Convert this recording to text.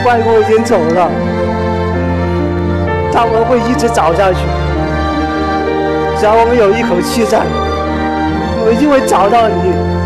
外公已经走了，但我们会一直找下去。只要我们有一口气在，我一定会找到你。